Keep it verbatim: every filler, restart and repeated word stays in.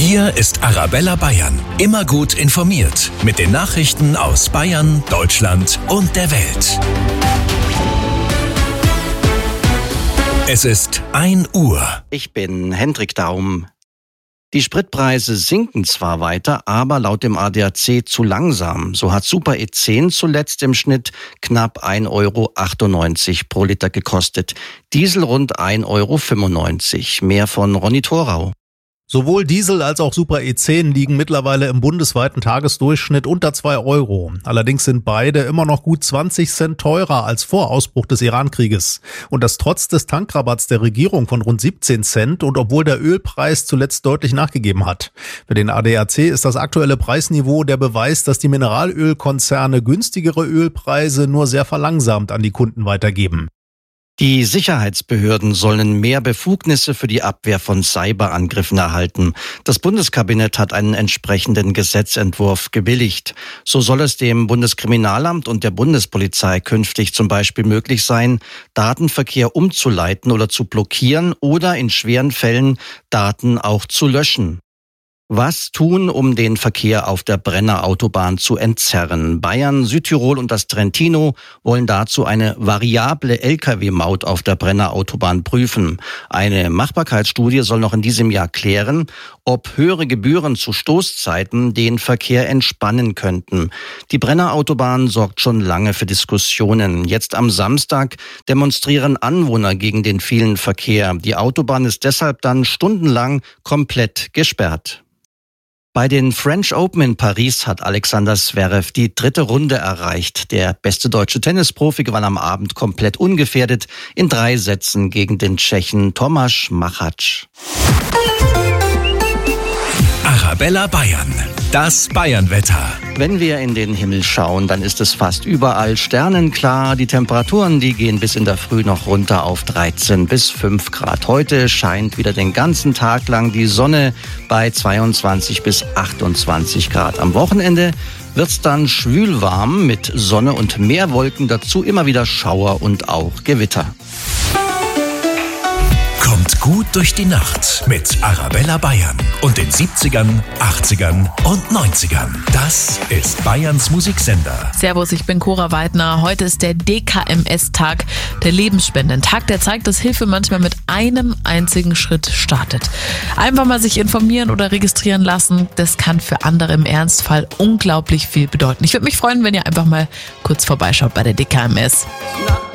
Hier ist Arabella Bayern. Immer gut informiert mit den Nachrichten aus Bayern, Deutschland und der Welt. Es ist ein Uhr. Ich bin Hendrik Daum. Die Spritpreise sinken zwar weiter, aber laut dem A D A C zu langsam. So hat Super E zehn zuletzt im Schnitt knapp ein Euro achtundneunzig pro Liter gekostet. Diesel rund ein Euro fünfundneunzig. Mehr von Ronny Thorau. Sowohl Diesel als auch Super E zehn liegen mittlerweile im bundesweiten Tagesdurchschnitt unter zwei Euro. Allerdings sind beide immer noch gut zwanzig Cent teurer als vor Ausbruch des Iran-Krieges. Und das trotz des Tankrabatts der Regierung von rund siebzehn Cent und obwohl der Ölpreis zuletzt deutlich nachgegeben hat. Für den A D A C ist das aktuelle Preisniveau der Beweis, dass die Mineralölkonzerne günstigere Ölpreise nur sehr verlangsamt an die Kunden weitergeben. Die Sicherheitsbehörden sollen mehr Befugnisse für die Abwehr von Cyberangriffen erhalten. Das Bundeskabinett hat einen entsprechenden Gesetzentwurf gebilligt. So soll es dem Bundeskriminalamt und der Bundespolizei künftig zum Beispiel möglich sein, Datenverkehr umzuleiten oder zu blockieren oder in schweren Fällen Daten auch zu löschen. Was tun, um den Verkehr auf der Brenner Autobahn zu entzerren? Bayern, Südtirol und das Trentino wollen dazu eine variable L K W-Maut auf der Brenner Autobahn prüfen. Eine Machbarkeitsstudie soll noch in diesem Jahr klären, ob höhere Gebühren zu Stoßzeiten den Verkehr entspannen könnten. Die Brenner Autobahn sorgt schon lange für Diskussionen. Jetzt am Samstag demonstrieren Anwohner gegen den vielen Verkehr. Die Autobahn ist deshalb dann stundenlang komplett gesperrt. Bei den French Open in Paris hat Alexander Zverev die dritte Runde erreicht. Der beste deutsche Tennisprofi gewann am Abend komplett ungefährdet in drei Sätzen gegen den Tschechen Tomáš Machač. Arabella Bayern, das Bayernwetter. Wenn wir in den Himmel schauen, dann ist es fast überall sternenklar. Die Temperaturen, die gehen bis in der Früh noch runter auf dreizehn bis fünf Grad. Heute scheint wieder den ganzen Tag lang die Sonne bei zweiundzwanzig bis achtundzwanzig Grad. Am Wochenende wird's dann schwül warm mit Sonne und Meerwolken, dazu immer wieder Schauer und auch Gewitter. Kommt gut durch die Nacht mit Arabella Bayern und den siebzigern, achtzigern und neunzigern. Das ist Bayerns Musiksender. Servus, ich bin Cora Weidner. Heute ist der D K M S-Tag, der Lebensspende. Ein Tag, der zeigt, dass Hilfe manchmal mit einem einzigen Schritt startet. Einfach mal sich informieren oder registrieren lassen, das kann für andere im Ernstfall unglaublich viel bedeuten. Ich würde mich freuen, wenn ihr einfach mal kurz vorbeischaut bei der D K M S.